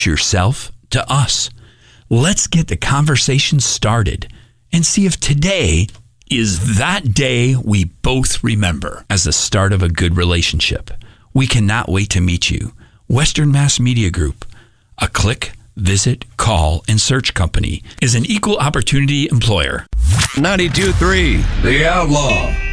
yourself to us. Let's get the conversation started and see if today is that day we both remember as the start of a good relationship. We cannot wait to meet you. Western Mass Media Group, a click, visit, call, and search company, is an equal opportunity employer. 92.3 The Outlaw.